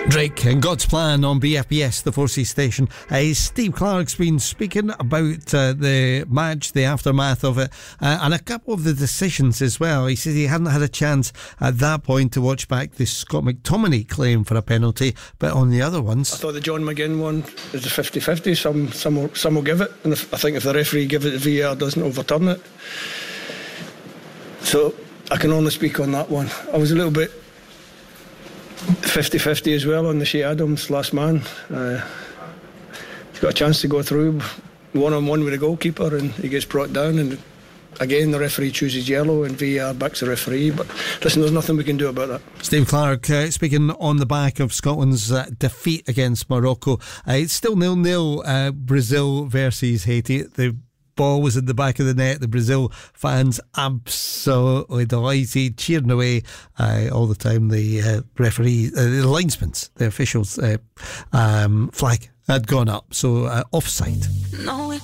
Drake and God's Plan on BFBS, the 4C station. Steve Clarke's been speaking about the match, the aftermath of it, and a couple of the decisions as well. He says he hadn't had a chance at that point to watch back the Scott McTominay claim for a penalty, but on the other ones, I thought the John McGinn one is a 50-50. Some will give it, and I think if the referee gives it, the VAR doesn't overturn it. So I can only speak on that one. I was a little bit 50-50 as well on the Shea Adams last man. He's got a chance to go through one-on-one with the goalkeeper and he gets brought down, and again the referee chooses yellow and VAR backs the referee. But listen, there's nothing we can do about that. Steve Clarke speaking on the back of Scotland's defeat against Morocco. It's still 0-0, Brazil versus Haiti. The ball was in the back of the net. The Brazil fans absolutely delighted, cheering away all the time. The referee, the linesman's, the officials' flag had gone up, so offside.